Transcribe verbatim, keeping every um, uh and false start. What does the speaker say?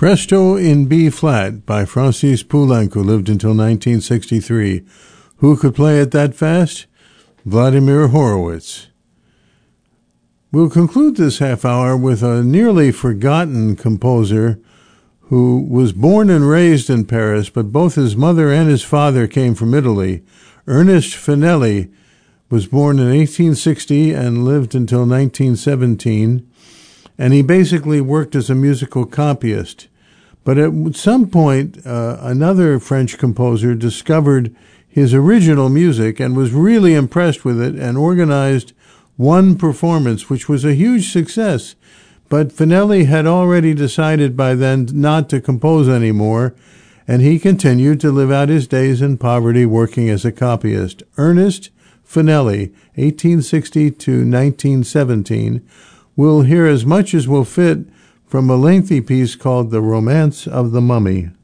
Presto in B-flat by Francis Poulenc, who lived until nineteen sixty-three. Who could play it that fast? Vladimir Horowitz. We'll conclude this half hour with a nearly forgotten composer who was born and raised in Paris, but both his mother and his father came from Italy. Ernest Finelli was born in eighteen sixty and lived until nineteen seventeen, and he basically worked as a musical copyist. But at some point, uh, another French composer discovered his original music and was really impressed with it and organized one performance, which was a huge success. But Finelli had already decided by then not to compose anymore, and he continued to live out his days in poverty working as a copyist. Ernest Finelli, eighteen sixty to nineteen seventeen. We'll hear as much as will fit from a lengthy piece called The Romance of the Mummy.